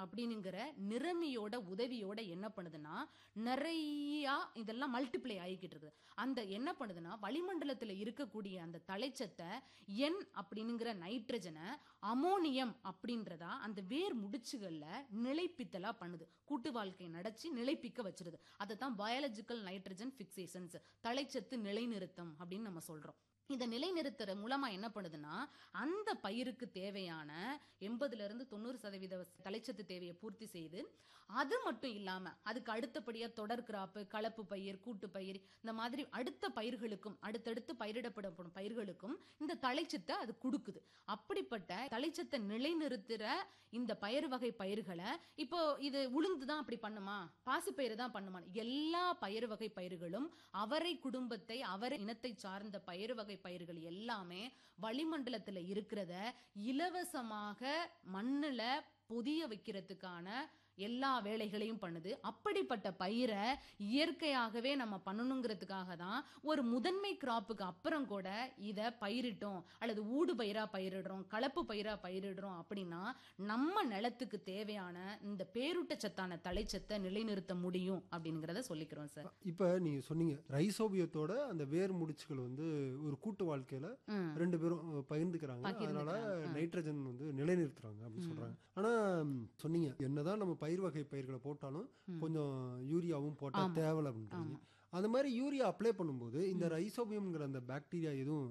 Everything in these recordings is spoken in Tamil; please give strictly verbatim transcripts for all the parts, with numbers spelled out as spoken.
அப்படிங்கிற நிறமியோட உதவியோட என்ன பண்ணுதுன்னா நிறைய இதெல்லாம் மல்டிப்ளை ஆகிக்கிட்டு இருக்குது. அந்த என்ன பண்ணுதுன்னா வளிமண்டலத்தில் இருக்கக்கூடிய அந்த தலைச்சத்தை என் அப்படிங்கிற நைட்ரஜனை அமோனியம் அப்படின்றதா அந்த வேர் முடிச்சுகள்ல நிலைப்பித்தலா பண்ணுது. கூட்டு வாழ்க்கை நடச்சி நிலைப்பிக்க வச்சிருது. அதை தான் பயாலஜிக்கல் நைட்ரஜன் பிக்சேஷன்ஸ், தலைச்சத்து நிலைநிறுத்தம் அப்படின்னு நம்ம சொல்றோம். இந்த நிலைநிறுத்துற மூலமா என்ன பண்ணுதுன்னா அந்த பயிருக்கு தேவையான எண்பதுல இருந்து தொண்ணூறு சதவீத தலைச்சத்து தேவையை பூர்த்தி செய்து, அது மட்டும் இல்லாம அதுக்கு அடுத்தபடியா தொடர் கிராப்பு, கலப்பு பயிர், கூட்டு பயிர், இந்த மாதிரி அடுத்த பயிர்களுக்கும் அடுத்தடுத்து பயிரிடப்படும் பயிர்களுக்கும் இந்த தலைச்சத்தை அது கொடுக்குது. அப்படிப்பட்ட தலைச்சத்தை நிலைநிறுத்துற இந்த பயிர் வகை பயிர்களை இப்போ இது உளுந்துதான் அப்படி பண்ணுமா, பாசி பயிர் தான் பண்ணுமா, எல்லா பயிர் வகை பயிர்களும் அவரை குடும்பத்தை அவரை இனத்தை சார்ந்த பயிர் வகை பயிர்கள் எல்லாமே வளிமண்டலத்தில் இருக்கிறத இலவசமாக மண்ணுல பொதிய வைக்கிறதுக்கான எல்லா வேலைகளையும் பண்ணுது. அப்படிப்பட்ட பயிரை இயற்கையாகவே நம்ம பண்ணணுங்கிறதுக்காக தான் ஒரு முதன்மை கிராப்புக்கு அப்புறம் கூட இதை பயிரிட்டோம் அல்லது ஊடு பயிரா பயிரிடுறோம், கலப்பு பயிரா பயிரிடுறோம் அப்படின்னா நம்ம நிலத்துக்கு தேவையான இந்த பேரூட்டச்சத்தான தலைச்சத்தை நிலைநிறுத்த முடியும் அப்படிங்கிறத சொல்லிக்கிறோம் சார். இப்ப நீங்க சொன்னீங்க ரைசோபியத்தோட அந்த வேர் முடிச்சுகள் வந்து ஒரு கூட்டு வாழ்க்கையில ரெண்டு பேரும் பகிர்ந்துக்கிறாங்க, அதனால நைட்ரஜன் வந்து நிலைநிறுத்துறாங்க அப்படின்னு சொல்றாங்க. ஆனா சொன்னீங்க என்னதான் நம்ம பயிர் வகை பயிர்களை போட்டாலும் கொஞ்சம் யூரியாவும் போட்டா தேவை அப்படின்றீங்க. அந்த மாதிரி யூரியா அப்ளை பண்ணும்போது இந்த ரைசோபியம்ங்கிற அந்த பாக்டீரியா எதுவும்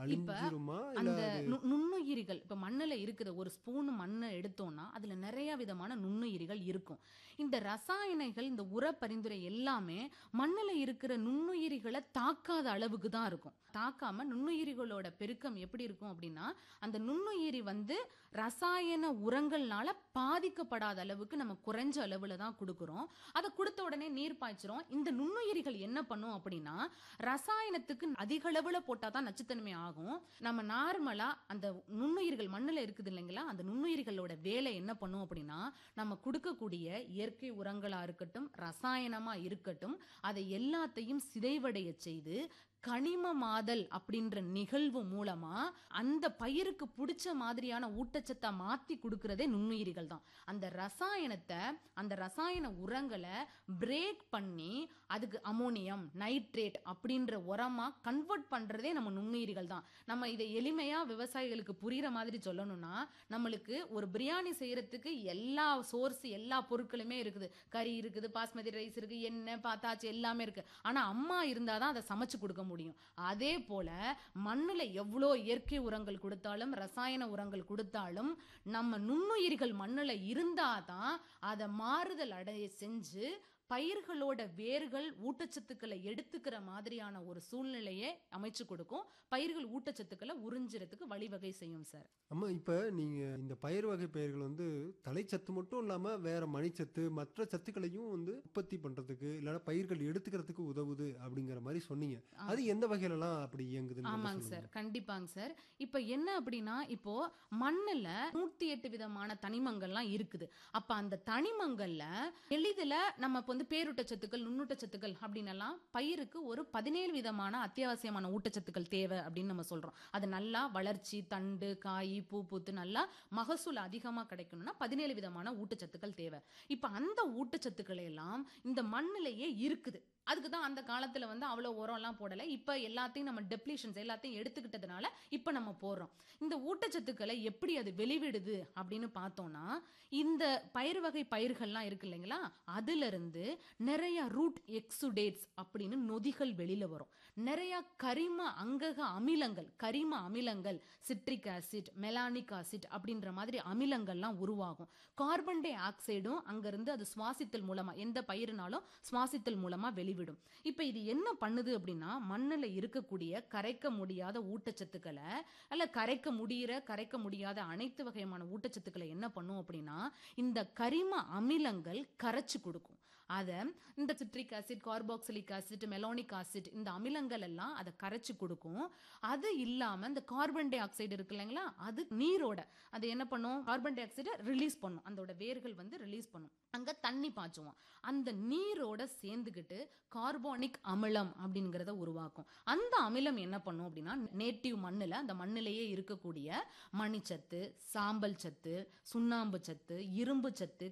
நுண்ணுயிரிகள் இப்ப மண்ணுல இருக்குது, ஒரு ஸ்பூன் மண்ணை எடுத்தோம்னா அதுல நிறைய விதமான நுண்ணுயிரிகள் இருக்கும். இந்த ரசாயனங்கள் இந்த உர பரிந்துரை எல்லாமே மண்ணுல இருக்கிற நுண்ணுயிரிகளை தாக்காத அளவுக்கு தான் இருக்கும். தாக்காம நுண்ணுயிரிகளோட பெருக்கம் எப்படி இருக்கும் அப்படின்னா அந்த நுண்ணுயிரி வந்து ரசாயன உரங்கள்னால பாதிக்கப்படாத அளவுக்கு நம்ம குறைஞ்ச அளவுல தான் கொடுக்கிறோம். அதை கொடுத்த உடனே நீர் பாய்ச்சிரும். இந்த நுண்ணுயிரிகள் என்ன பண்ணும் அப்படின்னா ரசாயனத்துக்கு அதிக அளவுல போட்டாதான் நச்சுத்தன்மை ஆகும். நம்ம நார்மலா அந்த நுண்ணுயிர்கள் மண்ணுல இருக்குது இல்லைங்களா, அந்த நுண்ணுயிர்களோட வேலை என்ன பண்ணும் அப்படின்னா நம்ம கொடுக்கக்கூடிய இயற்கை உரங்களா இருக்கட்டும், ரசாயனமா இருக்கட்டும், அதை எல்லாத்தையும் சிதைவடைய செய்து கனிமமாதல் அப்படின்ற நிகழ்வு மூலமா அந்த பயிருக்கு பிடிச்ச மாதிரியான ஊட்டச்சத்தை மாத்தி கொடுக்கறதே நுண்ணுயிரிகள் தான். அந்த ரசாயனத்தை அந்த ரசாயன உரங்களை பிரேக் பண்ணி அதுக்கு அமோனியம், நைட்ரேட் அப்படின்ற உரமா கன்வெர்ட் பண்றதே நம்ம நுண்ணுயிரிகள் தான். நம்ம இதை எளிமையா விவசாயிகளுக்கு புரியுற மாதிரி சொல்லணும்னா நம்மளுக்கு ஒரு பிரியாணி செய்யறதுக்கு எல்லா சோர்ஸ் எல்லா பொருட்களுமே இருக்குது. கறி இருக்குது, பாஸ்மதி ரைஸ் இருக்கு, எண்ணெய், பாத்தாச்சு எல்லாமே இருக்கு. ஆனா அம்மா இருந்தாதான் அதை சமைச்சு கொடுக்க முடியும். அதே போல மண்ணுல எவ்வளோ இயற்கை உரங்கள் கொடுத்தாலும் ரசாயன உரங்கள் கொடுத்தாலும் நம்ம நுண்ணுயிர்கள் மண்ணுல இருந்தாதான் அதை மாறுதல் அடைய செஞ்சு பயிர்களோட வேர்கள் ஊட்டச்சத்துக்களை எடுத்துக்கிற மாதிரியான ஒரு சூழ்நிலையை அமைச்சு கொடுக்கும். பயிர்கள் ஊட்டச்சத்துக்களை உறிஞ்சிறதுக்கு வழிவகை செய்யும் சார். அம்மா, இப்ப நீங்க இந்த பயிர் வகை பயிர்கள் வந்து தலைச்சத்து மட்டும் இல்லாம வேற மணிச்சத்து மற்ற சத்துக்களையும் வந்து உற்பத்தி பண்றதுக்கு இல்ல பயிர்கள் எடுத்துக்கிறதுக்கு உதவுது அப்படிங்கிற மாதிரி சொன்னீங்க. அது எந்த வகையில எல்லாம் அப்படி இயங்குது? ஆமாங்க சார், கண்டிப்பாங்க சார். இப்ப என்ன அப்படின்னா இப்போ மண்ணுல நூத்தி எட்டு விதமான தனிமங்கள்லாம் இருக்குது. அப்ப அந்த தனிமங்கள்ல எளிதில் நம்ம வந்து பேரூட்டச்சத்துக்கள், நுண்ணூட்டச்சத்துக்கள் அப்படின்னு எல்லாம் பயிருக்கு ஒரு பதினேழு விதமான அத்தியாவசியமான ஊட்டச்சத்துக்கள் தேவை அப்படின்னு நம்ம சொல்றோம். அது நல்லா வளர்ச்சி, தண்டு, காய், பூ பூத்து நல்லா மகசூல் அதிகமா கிடைக்கணும்னா பதினேழு விதமான ஊட்டச்சத்துக்கள் தேவை. இப்ப அந்த ஊட்டச்சத்துக்கள் எல்லாம் இந்த மண்ணிலேயே இருக்குது. அதுக்கு தான் அந்த காலத்துல வந்து அவ்வளவு உரம் எல்லாம் போடல. இப்ப எல்லாத்தையும் நம்ம டெப்ளீஷன்ஸ் எல்லாத்தையும் எடுத்துக்கிட்டதுனால இப்ப நம்ம போடுறோம். இந்த ஊட்டச்சத்துக்களை எப்படி அது வெளிவிடுது அப்படின்னு பார்த்தோம்னா இந்த பயிர் வகை பயிர்கள்லாம் இருக்கு இல்லைங்களா, அதுல இருந்து நிறைய ரூட் எக்ஸுடேட்ஸ் அப்படின்னு நொதிகள் வெளியில வரும். நிறைய கரிம அங்கக அமிலங்கள், கரிம அமிலங்கள், சிட்ரிக் ஆசிட், மெலானிக் ஆசிட் அப்படின்ற மாதிரி அமிலங்கள்லாம் உருவாகும். கார்பன் டை ஆக்சைடும் அங்கிருந்து அது சுவாசித்தல் மூலமா, எந்த பயிரினாலும் சுவாசித்தல் மூலமா வெளி விடும். இப்ப இது என்ன பண்ணுது அப்படின்னா மண்ணுல இருக்கக்கூடிய கரைக்க முடியாத ஊட்டச்சத்துக்களை அல்ல கரைக்க முடிகிற கரைக்க முடியாத அனைத்து வகையான ஊட்டச்சத்துக்களை என்ன பண்ணும் அப்படின்னா இந்த கரிம அமிலங்கள் கரைச்சு கொடுக்கும். அத இந்த citric acid, carboxylic acid, மெலானிக் acid இந்த அமிலங்கள் எல்லாம் அதை கரைச்சு கொடுக்கும். அது இல்லாம இந்த கார்பன் டை ஆக்சைடு இருக்கு இல்லைங்களா, அது நீரோட அது என்ன பண்ணும், கார்பன் டை ஆக்சைடை ரிலீஸ் பண்ணும். அதோட வேர்கள் வந்து ரிலீஸ் பண்ணும். அங்க தண்ணி பாய்ச்சுவோம். அந்த நீரோட சேர்ந்துகிட்டு கார்பானிக் அமிலம் அப்படிங்கறத உருவாக்கும். அந்த அமிலம் என்ன பண்ணும் அப்படின்னா நேட்டிவ் மண்ணுல அந்த மண்ணிலேயே இருக்கக்கூடிய மணிச்சத்து, சாம்பல் சத்து, சுண்ணாம்பு சத்து, இரும்பு சத்து,